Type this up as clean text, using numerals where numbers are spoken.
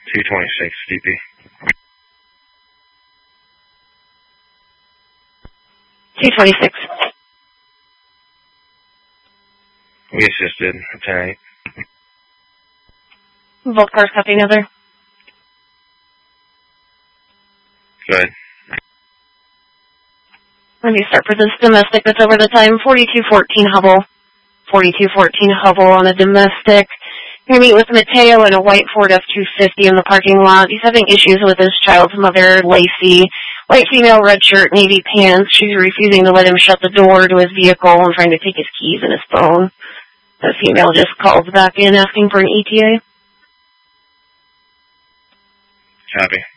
226 DP. $226. We assisted. 10-8. Both cars copy another. Good. Let me start for this domestic that's over the time. 4214 Hubble. 4214 Hubble on a domestic. You're going to meet with Mateo in a white Ford F-250 in the parking lot. He's having issues with his child's mother, Lacey. White female, red shirt, navy pants. She's refusing to let him shut the door to his vehicle and trying to take his keys and his phone. The female just calls back in asking for an ETA. Copy.